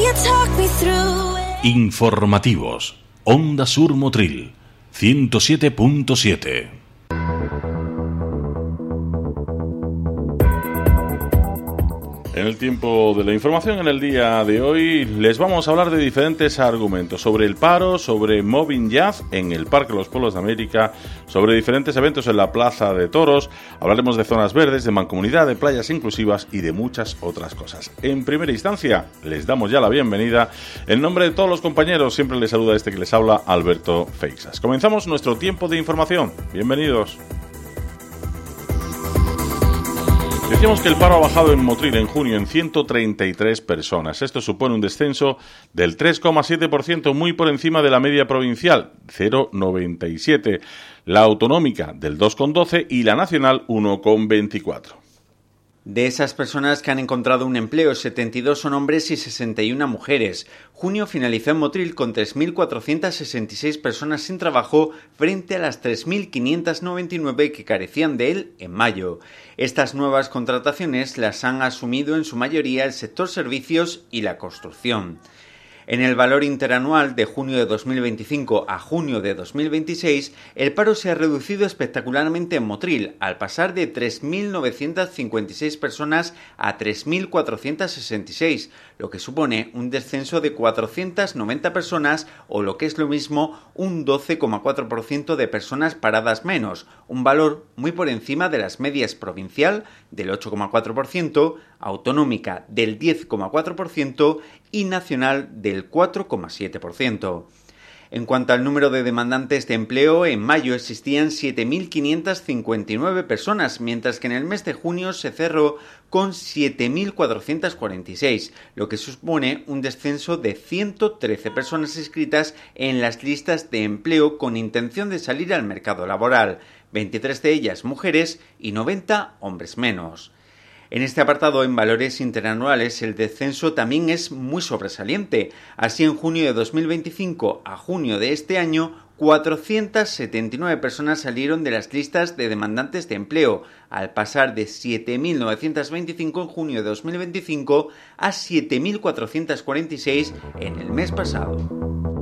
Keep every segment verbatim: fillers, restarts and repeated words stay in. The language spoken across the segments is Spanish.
Informativos. Onda Sur Motril, ciento siete punto siete. En el tiempo de la información, en el día de hoy, les vamos a hablar de diferentes argumentos sobre el paro, sobre Moving Jazz en el Parque Los Pueblos de América, sobre diferentes eventos en la Plaza de Toros. Hablaremos de zonas verdes, de mancomunidad, de playas inclusivas y de muchas otras cosas. En primera instancia, les damos ya la bienvenida. En nombre de todos los compañeros, siempre les saluda este que les habla, Alberto Feixas. Comenzamos nuestro tiempo de información. Bienvenidos. Decíamos que el paro ha bajado en Motril en junio en ciento treinta y tres personas. Esto supone un descenso del tres coma siete por ciento, muy por encima de la media provincial, cero coma noventa y siete, la autonómica del dos coma doce y la nacional uno coma veinticuatro. De esas personas que han encontrado un empleo, setenta y dos son hombres y sesenta y una mujeres. Junio finalizó en Motril con tres mil cuatrocientas sesenta y seis personas sin trabajo frente a las tres mil quinientas noventa y nueve que carecían de él en mayo. Estas nuevas contrataciones las han asumido en su mayoría el sector servicios y la construcción. En el valor interanual de junio de dos mil veinticinco a junio de dos mil veintiséis, el paro se ha reducido espectacularmente en Motril, al pasar de tres mil novecientas cincuenta y seis personas a tres mil cuatrocientas sesenta y seis, lo que supone un descenso de cuatrocientas noventa personas o, lo que es lo mismo, un doce coma cuatro por ciento de personas paradas menos, un valor muy por encima de las medias provincial del ocho coma cuatro por ciento, autonómica del diez coma cuatro por ciento y nacional del cuatro coma siete por ciento. En cuanto al número de demandantes de empleo, en mayo existían siete mil quinientas cincuenta y nueve personas, mientras que en el mes de junio se cerró con siete mil cuatrocientas cuarenta y seis, lo que supone un descenso de ciento trece personas inscritas en las listas de empleo con intención de salir al mercado laboral, veintitrés de ellas mujeres y noventa hombres menos. En este apartado, en valores interanuales, el descenso también es muy sobresaliente. Así, en junio de dos mil veinticinco a junio de este año, cuatrocientas setenta y nueve personas salieron de las listas de demandantes de empleo, al pasar de siete mil novecientos veinticinco en junio de dos mil veinticinco a siete mil cuatrocientos cuarenta y seis en el mes pasado.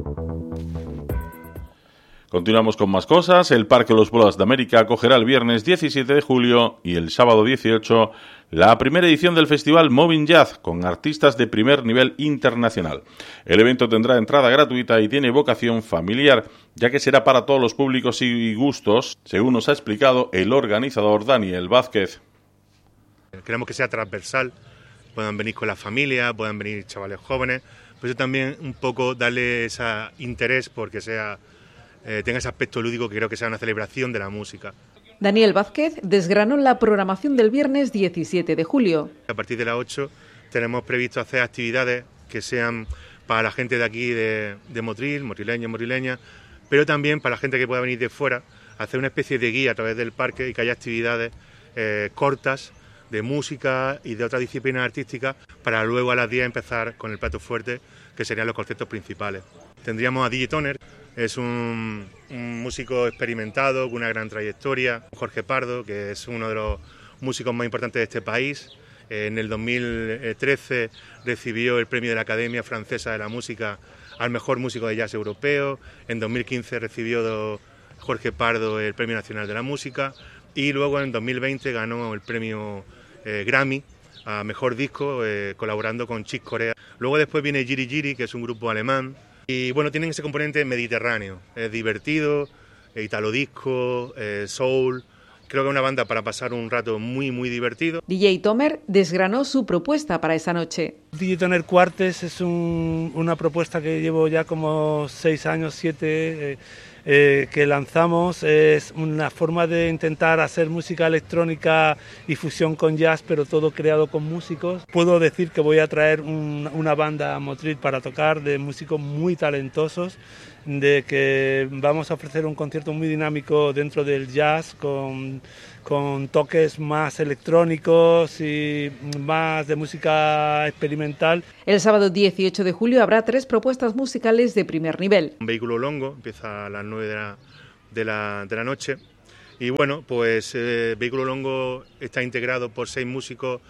Continuamos con más cosas. El Parque Los Pueblos de América acogerá el viernes diecisiete de julio y el sábado dieciocho la primera edición del festival Moving Jazz con artistas de primer nivel internacional. El evento tendrá entrada gratuita y tiene vocación familiar, ya que será para todos los públicos y gustos, según nos ha explicado el organizador Daniel Vázquez. Queremos que sea transversal, puedan venir con la familia, puedan venir chavales jóvenes, pues yo también un poco darle ese interés porque sea eh, tenga ese aspecto lúdico, que creo que sea una celebración de la música. Daniel Vázquez desgranó la programación del viernes diecisiete de julio. A partir de las ocho tenemos previsto hacer actividades que sean para la gente de aquí de, de Motril, motrileños, motrileñas, pero también para la gente que pueda venir de fuera, hacer una especie de guía a través del parque y que haya actividades eh, cortas de música y de otras disciplinas artísticas para luego a las diez empezar con el plato fuerte, que serían los conceptos principales. Tendríamos a D J Toner, es un, un músico experimentado con una gran trayectoria, Jorge Pardo, que es uno de los músicos más importantes de este país. En el dos mil trece recibió el premio de la Academia Francesa de la Música al mejor músico de jazz europeo. En dos mil quince recibió Jorge Pardo el Premio Nacional de la Música y luego en dos mil veinte ganó el premio eh, Grammy a mejor disco eh, colaborando con Chick Corea. Luego después viene Giri Giri, que es un grupo alemán. Y bueno, tienen ese componente mediterráneo, es divertido, italo disco, eh, soul. Creo que es una banda para pasar un rato muy, muy divertido. D J Tomer desgranó su propuesta para esa noche. D J Toner Quartes es un, una propuesta que llevo ya como seis años, siete, eh, eh, que lanzamos. Es una forma de intentar hacer música electrónica y fusión con jazz, pero todo creado con músicos. Puedo decir que voy a traer un, una banda a Motril para tocar de músicos muy talentosos, de que vamos a ofrecer un concierto muy dinámico dentro del jazz con, con toques más electrónicos y más de música experimental. El sábado dieciocho de julio habrá tres propuestas musicales de primer nivel. Un vehículo longo empieza a las nueve de la, de la, de la noche y bueno, pues eh, Vehículo Longo está integrado por seis músicos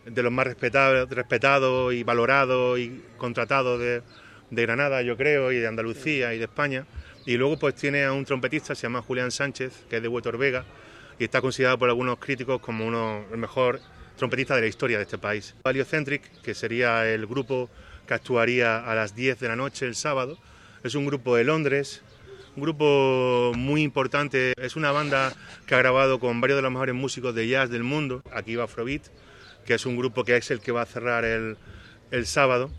de los más respetados, respetados y valorados y contratados de, de Granada, yo creo, y de Andalucía y de España. Y luego pues tiene a un trompetista, se llama Julián Sánchez, que es de Huetor Vega, y está considerado por algunos críticos como uno, el mejor trompetista de la historia de este país. Heliocentric, que sería el grupo que actuaría a las diez de la noche el sábado, es un grupo de Londres, un grupo muy importante, es una banda que ha grabado con varios de los mejores músicos de jazz del mundo. Aquí va Afrobeat, que es un grupo que es el que va a cerrar el, el sábado.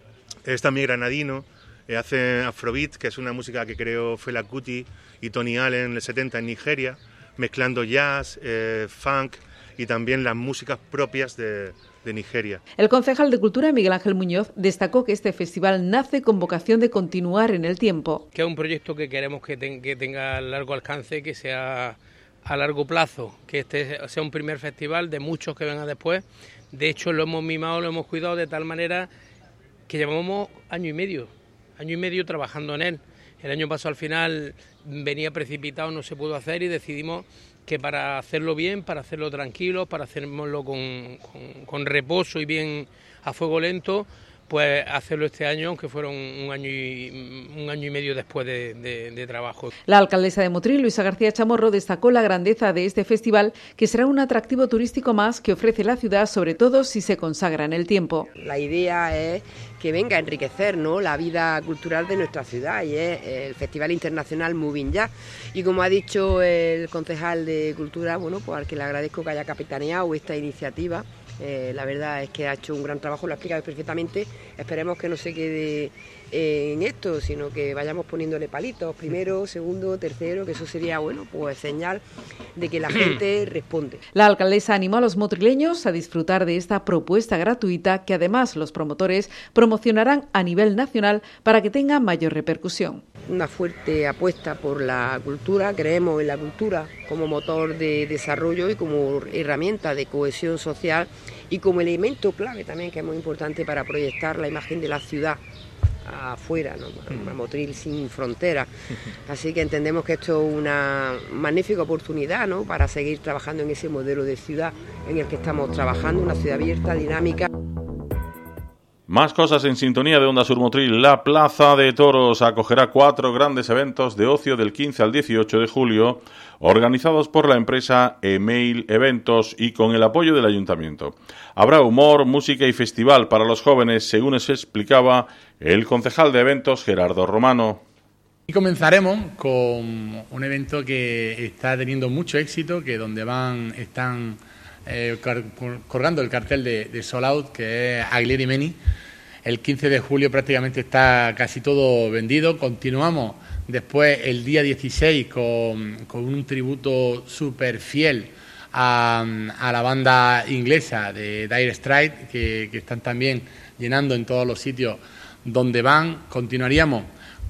Es también granadino, eh, hace Afrobeat, que es una música que creó Fela Kuti y Tony Allen en el setenta en Nigeria, mezclando jazz, eh, funk y también las músicas propias de, de Nigeria. El concejal de Cultura, Miguel Ángel Muñoz, destacó que este festival nace con vocación de continuar en el tiempo. Que es un proyecto que queremos que, ten, que tenga largo alcance, que sea a largo plazo, que este sea un primer festival de muchos que vengan después. De hecho, lo hemos mimado, lo hemos cuidado de tal manera que llevamos año y medio, año y medio trabajando en él. El año pasado al final venía precipitado, no se pudo hacer y decidimos que para hacerlo bien, para hacerlo tranquilo, para hacerlo con, con, con reposo y bien a fuego lento, pues hacerlo este año, aunque fueron un año y, un año y medio después de, de, de trabajo. La alcaldesa de Motril, Luisa García Chamorro, destacó la grandeza de este festival, que será un atractivo turístico más que ofrece la ciudad, sobre todo si se consagra en el tiempo. La idea es que venga a enriquecer, ¿no?, la vida cultural de nuestra ciudad, y es el Festival Internacional Moving Jazz. Y como ha dicho el concejal de Cultura, bueno, pues al que le agradezco que haya capitaneado esta iniciativa. Eh, la verdad es que ha hecho un gran trabajo, lo ha explicado perfectamente. Esperemos que no se quede eh, en esto, sino que vayamos poniéndole palitos, primero, segundo, tercero, que eso sería, bueno, pues señal de que la gente responde. La alcaldesa animó a los motrileños a disfrutar de esta propuesta gratuita, que además los promotores promocionarán a nivel nacional para que tenga mayor repercusión. Una fuerte apuesta por la cultura, creemos en la cultura como motor de desarrollo y como herramienta de cohesión social y como elemento clave también, que es muy importante para proyectar la imagen de la ciudad afuera, ¿no? Una Motril sin fronteras. Así que entendemos que esto es una magnífica oportunidad, ¿no?, para seguir trabajando en ese modelo de ciudad en el que estamos trabajando, una ciudad abierta, dinámica. Más cosas en sintonía de Onda Sur Motril. La Plaza de Toros acogerá cuatro grandes eventos de ocio del quince al dieciocho de julio, organizados por la empresa Email Eventos y con el apoyo del Ayuntamiento. Habrá humor, música y festival para los jóvenes, según se explicaba el concejal de eventos, Gerardo Romano. Y comenzaremos con un evento que está teniendo mucho éxito, que donde van están eh, colgando el cartel de, de Sold Out, que es Aglieri Meni. El quince de julio prácticamente está casi todo vendido. Continuamos después el día dieciséis con, con un tributo súper fiel a, a la banda inglesa de Dire Straits, que, que están también llenando en todos los sitios donde van. Continuaríamos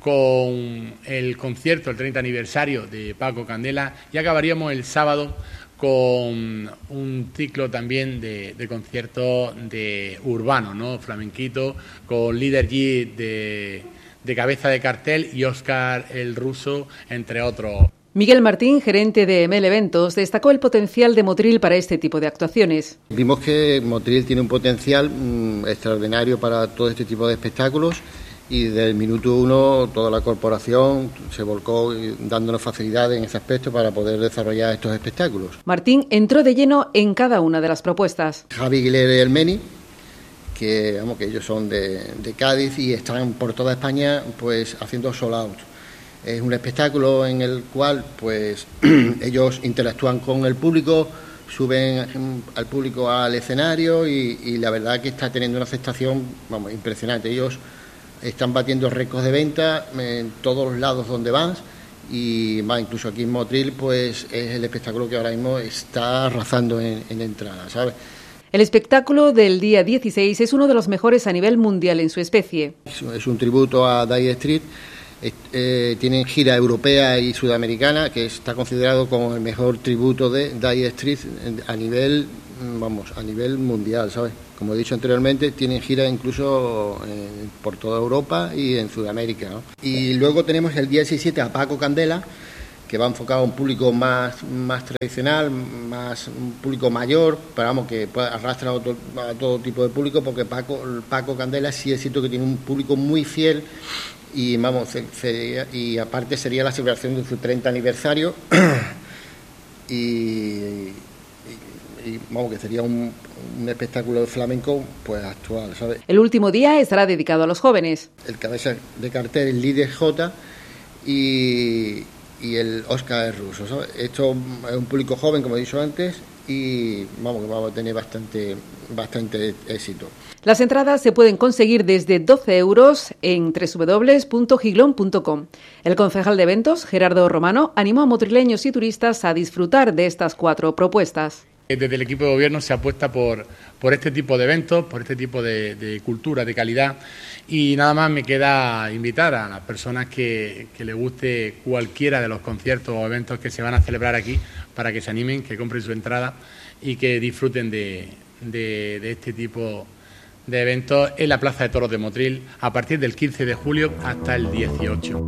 con el concierto, el treinta aniversario de Paco Candela, y acabaríamos el sábado con un ciclo también de, de conciertos de urbano, ¿no?, flamenquito, con Líder G de, de cabeza de cartel y Óscar el Ruso, entre otros. Miguel Martín, gerente de Email Eventos, destacó el potencial de Motril para este tipo de actuaciones. Vimos que Motril tiene un potencial mmm, extraordinario para todo este tipo de espectáculos, y desde el minuto uno toda la corporación se volcó dándonos facilidades en ese aspecto para poder desarrollar estos espectáculos. Martín entró de lleno en cada una de las propuestas. Javi Aguilera y el Meni, que, vamos, que ellos son de, de Cádiz y están por toda España pues haciendo sold out. Es un espectáculo en el cual pues ellos interactúan con el público, suben al público al escenario y, y la verdad que está teniendo una aceptación, vamos, impresionante. Ellos están batiendo récords de venta en todos los lados donde van, y más incluso aquí en Motril pues es el espectáculo que ahora mismo está arrasando en, en entrada, ¿sabes? El espectáculo del día dieciséis es uno de los mejores a nivel mundial en su especie. Es, es un tributo a Dire Straits. Eh, tienen gira europea y sudamericana, que está considerado como el mejor tributo de Dire Straits a nivel, vamos, a nivel mundial, ¿sabes? Como he dicho anteriormente, tienen gira incluso eh, por toda Europa y en Sudamérica, ¿no? Y luego tenemos el día diecisiete a Paco Candela, que va enfocado a un público más, más tradicional, más un público mayor, pero vamos, que puede arrastrar a todo, a todo tipo de público, porque Paco, Paco Candela sí es cierto que tiene un público muy fiel y vamos, sería, y aparte sería la celebración de su treinta aniversario y, y, y vamos, que sería un, un espectáculo de flamenco pues actual, ¿sabes? El último día estará dedicado a los jóvenes. El cabeza de cartel, el líder J y y el Oscar ruso, ¿sabes? Esto es un público joven, como he dicho antes, y vamos que vamos a tener bastante bastante éxito. Las entradas se pueden conseguir desde doce euros en doble u doble u doble u punto giglón punto com. El concejal de eventos, Gerardo Romano, animó a motrileños y turistas a disfrutar de estas cuatro propuestas. Desde el equipo de gobierno se apuesta por, por este tipo de eventos, por este tipo de, de cultura, de calidad, y nada más me queda invitar a las personas que, que les guste cualquiera de los conciertos o eventos que se van a celebrar aquí para que se animen, que compren su entrada y que disfruten de, de, de este tipo de eventos en la Plaza de Toros de Motril a partir del quince de julio hasta el dieciocho.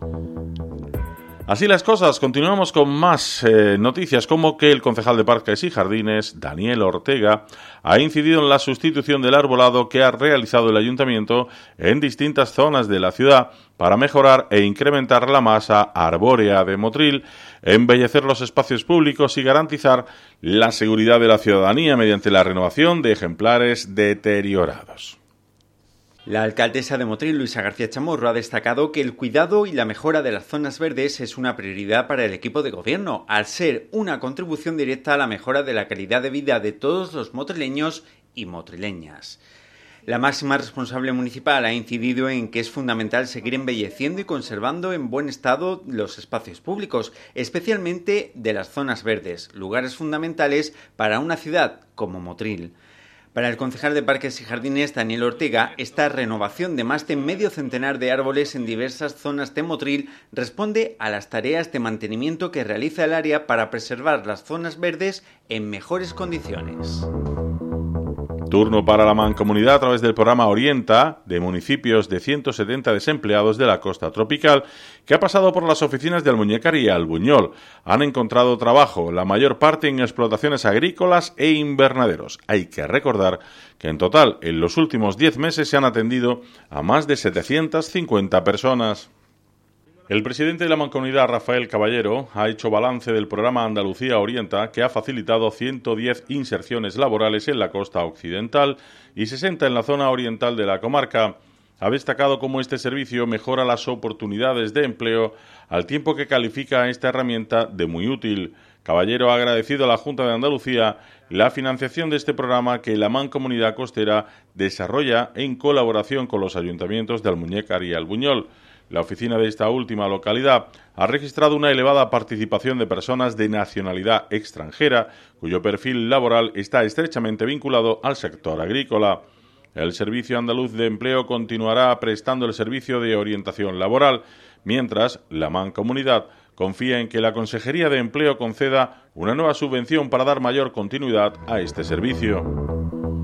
Así las cosas, continuamos con más eh, noticias, como que el concejal de Parques y Jardines, Daniel Ortega, ha incidido en la sustitución del arbolado que ha realizado el ayuntamiento en distintas zonas de la ciudad para mejorar e incrementar la masa arbórea de Motril, embellecer los espacios públicos y garantizar la seguridad de la ciudadanía mediante la renovación de ejemplares deteriorados. La alcaldesa de Motril, Luisa García Chamorro, ha destacado que el cuidado y la mejora de las zonas verdes es una prioridad para el equipo de gobierno, al ser una contribución directa a la mejora de la calidad de vida de todos los motrileños y motrileñas. La máxima responsable municipal ha incidido en que es fundamental seguir embelleciendo y conservando en buen estado los espacios públicos, especialmente de las zonas verdes, lugares fundamentales para una ciudad como Motril. Para el concejal de Parques y Jardines, Daniel Ortega, esta renovación de más de medio centenar de árboles en diversas zonas de Motril responde a las tareas de mantenimiento que realiza el área para preservar las zonas verdes en mejores condiciones. Turno para la Mancomunidad a través del programa Orienta, de municipios de ciento setenta desempleados de la costa tropical, que ha pasado por las oficinas de Almuñécar y Albuñol. Han encontrado trabajo, la mayor parte en explotaciones agrícolas e invernaderos. Hay que recordar que en total, en los últimos diez meses se han atendido a más de setecientas cincuenta personas. El presidente de la Mancomunidad, Rafael Caballero, ha hecho balance del programa Andalucía Orienta, que ha facilitado ciento diez inserciones laborales en la costa occidental y sesenta en la zona oriental de la comarca. Ha destacado cómo este servicio mejora las oportunidades de empleo, al tiempo que califica a esta herramienta de muy útil. Caballero ha agradecido a la Junta de Andalucía la financiación de este programa que la Mancomunidad Costera desarrolla en colaboración con los ayuntamientos de Almuñécar y Albuñol. La oficina de esta última localidad ha registrado una elevada participación de personas de nacionalidad extranjera, cuyo perfil laboral está estrechamente vinculado al sector agrícola. El Servicio Andaluz de Empleo continuará prestando el servicio de orientación laboral, mientras la Mancomunidad confía en que la Consejería de Empleo conceda una nueva subvención para dar mayor continuidad a este servicio.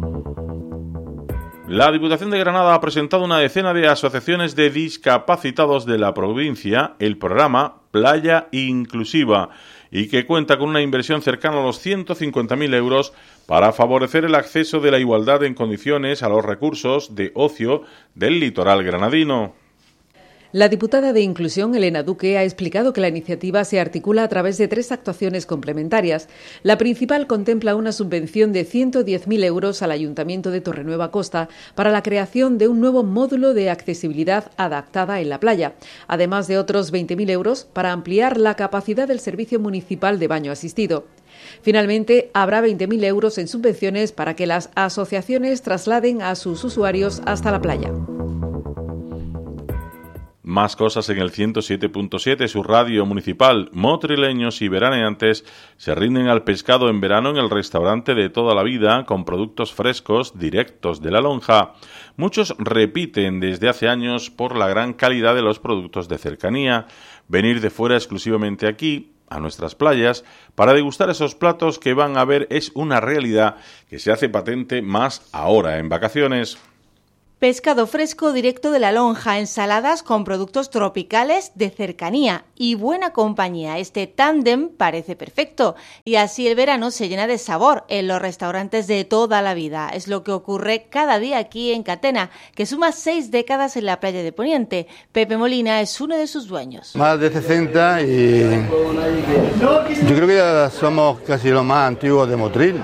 La Diputación de Granada ha presentado una decena de asociaciones de discapacitados de la provincia el programa Playa Inclusiva, y que cuenta con una inversión cercana a los ciento cincuenta mil euros para favorecer el acceso de la igualdad en condiciones a los recursos de ocio del litoral granadino. La diputada de Inclusión, Elena Duque, ha explicado que la iniciativa se articula a través de tres actuaciones complementarias. La principal contempla una subvención de ciento diez mil euros al Ayuntamiento de Torrenueva Costa para la creación de un nuevo módulo de accesibilidad adaptada en la playa, además de otros veinte mil euros para ampliar la capacidad del Servicio Municipal de Baño Asistido. Finalmente, habrá veinte mil euros en subvenciones para que las asociaciones trasladen a sus usuarios hasta la playa. Más cosas en el ciento siete punto siete, su radio municipal. Motrileños y veraneantes se rinden al pescado en verano en el restaurante de toda la vida, con productos frescos directos de la lonja. Muchos repiten desde hace años por la gran calidad de los productos de cercanía. Venir de fuera exclusivamente aquí, a nuestras playas, para degustar esos platos que van a ver es una realidad que se hace patente más ahora en vacaciones. Pescado fresco directo de la lonja, ensaladas con productos tropicales de cercanía y buena compañía. Este tándem parece perfecto y así el verano se llena de sabor en los restaurantes de toda la vida. Es lo que ocurre cada día aquí en Catena, que suma seis décadas en la playa de Poniente. Pepe Molina es uno de sus dueños. Más de sesenta y yo creo que ya somos casi los más antiguos de Motril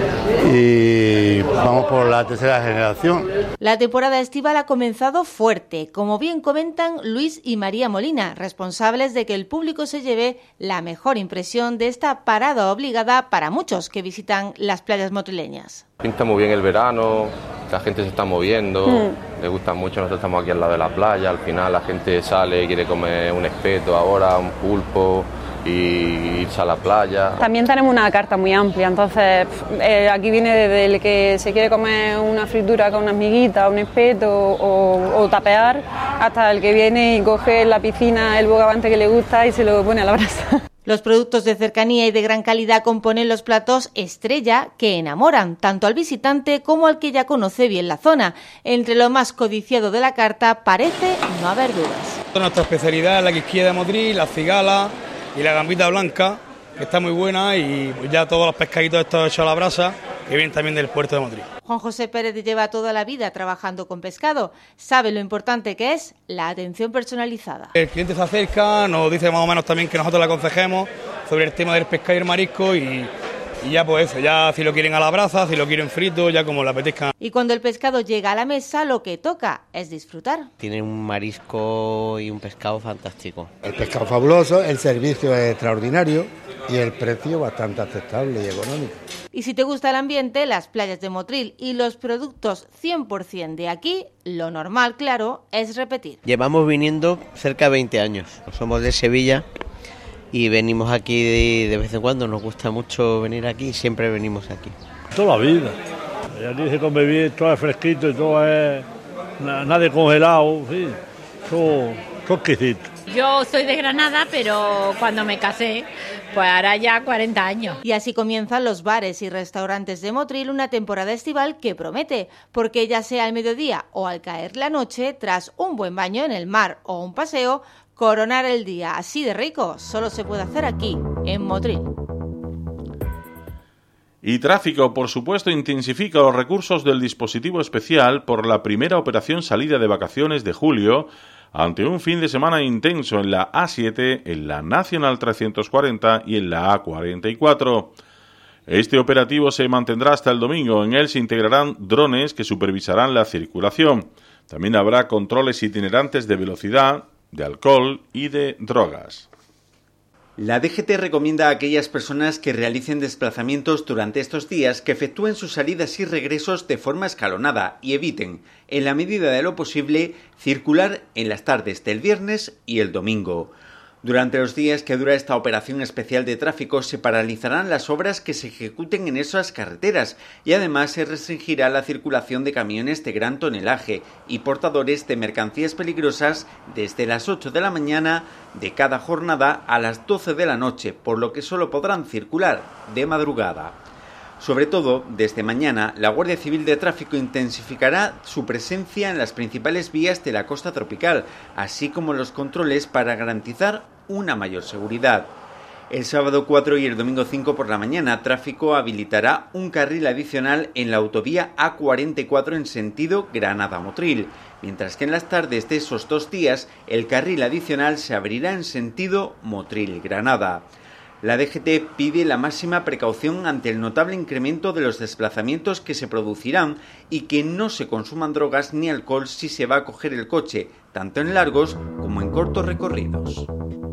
y vamos por la tercera generación. La temporada estival ha comenzado fuerte, como bien comentan Luis y María Molina, responsables de que el público se lleve la mejor impresión de esta parada obligada para muchos que visitan las playas motrileñas. Pinta muy bien el verano, la gente se está moviendo, mm. le gusta mucho, nosotros estamos aquí al lado de la playa, al final la gente sale, quiere comer un espeto ahora, un pulpo y irse a la playa. También tenemos una carta muy amplia, entonces eh, aquí viene desde el que se quiere comer una fritura con unas miguitas, un espeto o, o tapear, hasta el que viene y coge en la piscina el bogavante que le gusta y se lo pone a la brasa. Los productos de cercanía y de gran calidad componen los platos estrella que enamoran tanto al visitante como al que ya conoce bien la zona. Entre lo más codiciado de la carta parece no haber dudas. Nuestra especialidad es la quisquilla de Motril, la cigala y la gambita blanca, que está muy buena, y ya todos los pescaditos estos hechos a la brasa, que vienen también del puerto de Motril. Juan José Pérez lleva toda la vida trabajando con pescado. Sabe lo importante que es la atención personalizada. El cliente se acerca, nos dice más o menos también que nosotros le aconsejemos sobre el tema del pescado y el marisco y, y ya pues eso, ya si lo quieren a la brasa, si lo quieren frito, ya como le apetezca. Y cuando el pescado llega a la mesa, lo que toca es disfrutar. Tiene un marisco y un pescado fantástico. El pescado fabuloso, el servicio es extraordinario y el precio bastante aceptable y económico. Y si te gusta el ambiente, las playas de Motril y los productos cien por ciento de aquí, lo normal, claro, es repetir. Llevamos viniendo cerca de veinte años. Somos de Sevilla y venimos aquí de, de vez en cuando. Nos gusta mucho venir aquí, siempre venimos aquí. Toda la vida. Aquí se come bien, todo es fresquito y todo es nada de congelado, sí, todo, todo exquisito. Yo soy de Granada, pero cuando me casé, pues hará ya cuarenta años. Y así comienzan los bares y restaurantes de Motril, una temporada estival que promete, porque ya sea al mediodía o al caer la noche, tras un buen baño en el mar o un paseo, coronar el día así de rico solo se puede hacer aquí, en Motril. Y Tráfico, por supuesto, intensifica los recursos del dispositivo especial por la primera operación salida de vacaciones de julio, ante un fin de semana intenso en la A siete, en la Nacional trescientos cuarenta y en la A cuarenta y cuatro. Este operativo se mantendrá hasta el domingo. En él se integrarán drones que supervisarán la circulación. También habrá controles itinerantes de velocidad, de alcohol y de drogas. La D G T recomienda a aquellas personas que realicen desplazamientos durante estos días que efectúen sus salidas y regresos de forma escalonada y eviten, en la medida de lo posible, circular en las tardes del viernes y el domingo. Durante los días que dura esta operación especial de tráfico se paralizarán las obras que se ejecuten en esas carreteras y además se restringirá la circulación de camiones de gran tonelaje y portadores de mercancías peligrosas desde las ocho de la mañana de cada jornada a las doce de la noche, por lo que solo podrán circular de madrugada. Sobre todo, desde mañana, la Guardia Civil de Tráfico intensificará su presencia en las principales vías de la costa tropical, así como los controles para garantizar una mayor seguridad. El sábado cuatro y el domingo cinco por la mañana, Tráfico habilitará un carril adicional en la autovía A cuarenta y cuatro en sentido Granada-Motril, mientras que en las tardes de esos dos días, el carril adicional se abrirá en sentido Motril-Granada. La D G T pide la máxima precaución ante el notable incremento de los desplazamientos que se producirán y que no se consuman drogas ni alcohol si se va a coger el coche, tanto en largos como en cortos recorridos.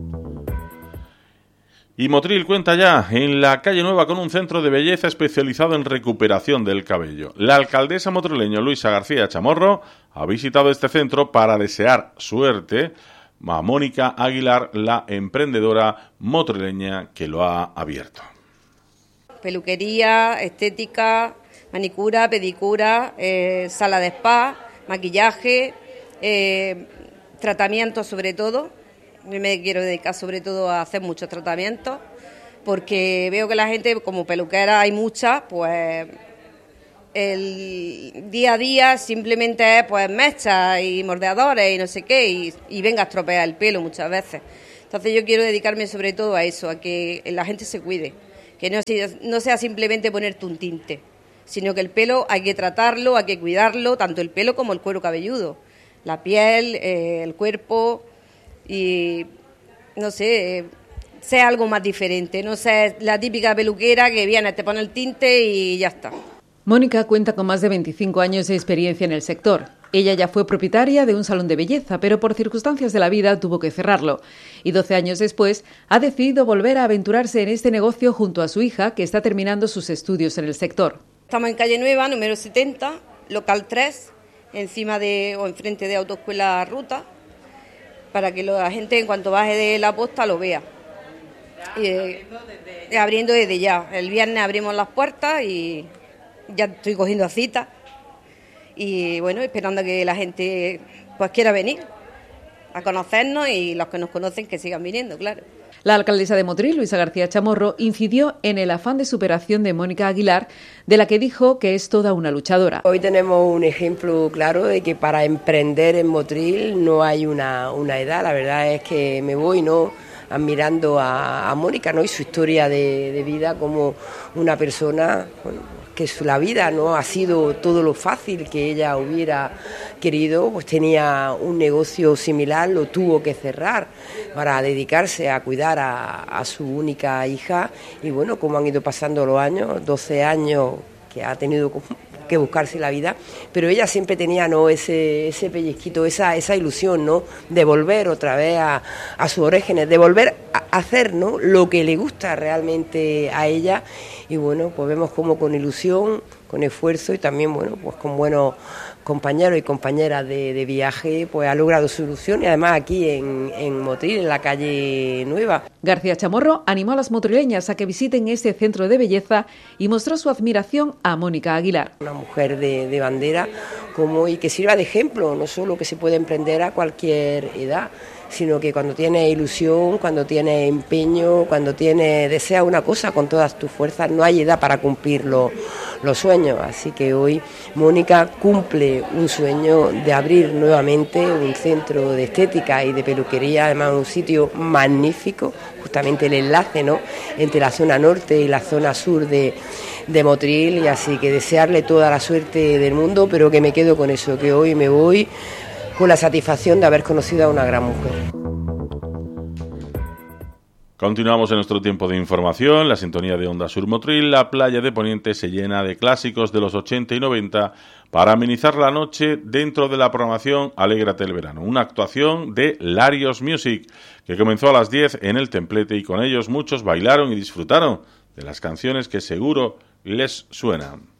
Y Motril cuenta ya en la calle Nueva con un centro de belleza especializado en recuperación del cabello. La alcaldesa motrileña Luisa García Chamorro ha visitado este centro para desear suerte a Mónica Aguilar, la emprendedora motrileña que lo ha abierto. Peluquería, estética, manicura, pedicura, eh, sala de spa, maquillaje, eh, tratamientos sobre todo. Yo me quiero dedicar sobre todo a hacer muchos tratamientos porque veo que la gente, como peluquera hay muchas, pues el día a día simplemente es pues mechas y moldeadores y no sé qué, y, y venga a estropear el pelo muchas veces. Entonces yo quiero dedicarme sobre todo a eso, a que la gente se cuide, que no sea, no sea simplemente ponerte un tinte, sino que el pelo hay que tratarlo, hay que cuidarlo, tanto el pelo como el cuero cabelludo, la piel, eh, el cuerpo, y no sé, eh, sea algo más diferente, no sea la típica peluquera que viene, te pone el tinte y ya está. Mónica cuenta con más de veinticinco años de experiencia en el sector. Ella ya fue propietaria de un salón de belleza, pero por circunstancias de la vida tuvo que cerrarlo. Y doce años después ha decidido volver a aventurarse en este negocio junto a su hija, que está terminando sus estudios en el sector. Estamos en Calle Nueva, número setenta, local tres, encima de o enfrente de Autoescuela Ruta, para que la gente en cuanto baje de la posta lo vea. Eh, abriendo desde ya. El viernes abrimos las puertas y ya estoy cogiendo cita y bueno, esperando a que la gente pues quiera venir a conocernos y los que nos conocen que sigan viniendo, claro. La alcaldesa de Motril, Luisa García Chamorro, incidió en el afán de superación de Mónica Aguilar, de la que dijo que es toda una luchadora. Hoy tenemos un ejemplo claro de que para emprender en Motril no hay una, una edad. La verdad es que me voy, ¿no?, admirando a, a Mónica, ¿no?, y su historia de, de vida como una persona, bueno, que su, la vida no ha sido todo lo fácil que ella hubiera querido, pues tenía un negocio similar, lo tuvo que cerrar para dedicarse a cuidar a, a su única hija, y bueno, como han ido pasando los años, doce años que ha tenido que buscarse la vida, pero ella siempre tenía, ¿no?, ese, ese pellizquito, esa, esa ilusión, ¿no?, de volver otra vez a, a sus orígenes, de volver a hacer, ¿no?, lo que le gusta realmente a ella. Y bueno, pues vemos como con ilusión, con esfuerzo y también, bueno, pues con buenos compañeros y compañeras de, de viaje, pues ha logrado su ilusión, y además aquí en, en Motril, en la Calle Nueva. García Chamorro animó a las motrileñas a que visiten este centro de belleza y mostró su admiración a Mónica Aguilar. Una mujer de, de bandera como y que sirva de ejemplo, no solo que se puede emprender a cualquier edad, sino que cuando tienes ilusión, cuando tienes empeño, cuando tienes desea una cosa con todas tus fuerzas, no hay edad para cumplir lo, los sueños. Así que hoy Mónica cumple un sueño de abrir nuevamente un centro de estética y de peluquería, además un sitio magnífico, justamente el enlace, ¿no?, entre la zona norte y la zona sur de, de Motril, y así que desearle toda la suerte del mundo, pero que me quedo con eso, que hoy me voy con la satisfacción de haber conocido a una gran mujer. Continuamos en nuestro tiempo de información, la sintonía de Onda Sur Motril. La playa de Poniente se llena de clásicos de los ochenta y noventa para amenizar la noche dentro de la programación Alégrate el Verano, una actuación de Larios Music que comenzó a las diez en el Templete, y con ellos muchos bailaron y disfrutaron de las canciones que seguro les suenan.